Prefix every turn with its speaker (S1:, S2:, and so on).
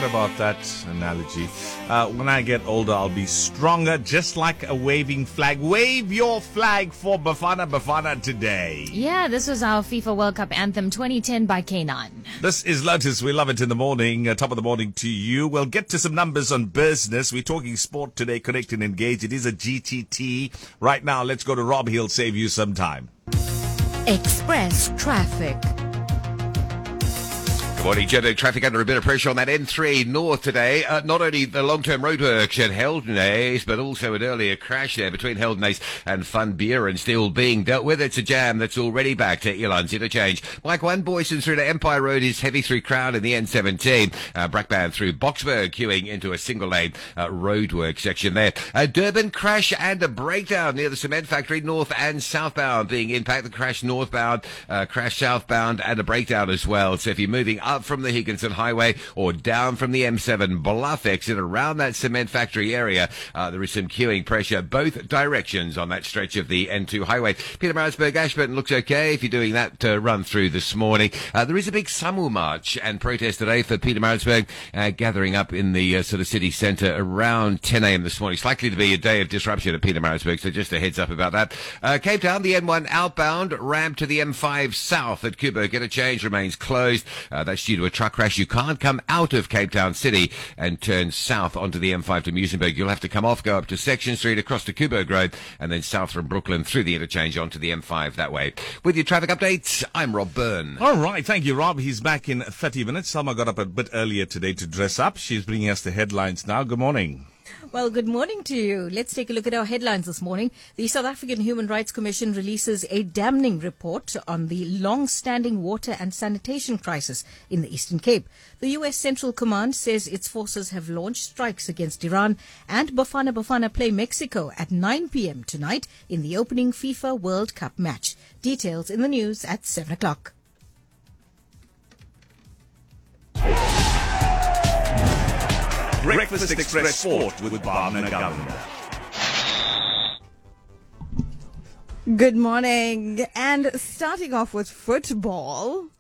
S1: about that analogy. When I get older, I'll be stronger, just like a waving flag. Wave your flag for Bafana Bafana today.
S2: Yeah, this was our FIFA World Cup anthem 2010 by K9.
S1: This is Lotus. We love it in the morning. Top of the morning to you. We'll get to some numbers on business. We're talking sport today. Connect and engage. It is a GTT. Right now, let's go to Rob. He'll save you some time.
S3: Express traffic.
S4: Morning, Jodo. Traffic under a bit of pressure on that N3 north today. Not only the long-term roadworks at Heldenace, but also an earlier crash there between Heldenace and Van Buren still being dealt with. It's a jam that's already back to Elands interchange. Mike 1, Boyson through to Empire Road is heavy through Crown in the N17. Brackban through Boxburg queuing into a single-lane roadwork section there. Durban crash and a breakdown near the cement factory, north and southbound being impacted. Crash northbound, crash southbound, and a breakdown as well. So if you're moving up from the Higginson Highway or down from the M7 Bluff exit around that cement factory area, there is some queuing pressure both directions on that stretch of the N2 highway. Pietermaritzburg Ashburton looks okay if you're doing that run through this morning. There is a big Samu march and protest today for Pietermaritzburg, gathering up in the sort of city centre around 10 a.m. this morning. It's likely to be a day of disruption at Pietermaritzburg, so just a heads up about that. Cape Town, the N1 outbound ramp to the M5 south at Kubo interchange remains closed. That's due to a truck crash. You can't come out of Cape Town City and turn south onto the M5 to Muizenberg. You'll have to come off, go up to Section Street, across to Kuberg Road, and then south from Brooklyn through the interchange onto the M5 that way. With your traffic updates, I'm Rob Byrne.
S1: All right, thank you, Rob. He's back in 30 minutes. Selma got up a bit earlier today to dress up. She's bringing us the headlines now. Good morning.
S3: Well, good morning to you. Let's take a look at our headlines this morning. The South African Human Rights Commission releases a damning report on the long-standing water and sanitation crisis in the Eastern Cape. The U.S. Central Command says its forces have launched strikes against Iran, and Bafana Bafana play Mexico at 9 p.m. tonight in the opening FIFA World Cup match. Details in the news at 7 o'clock.
S1: Breakfast Express Sport with Bhavna Govender.
S5: Good morning. And starting off with football,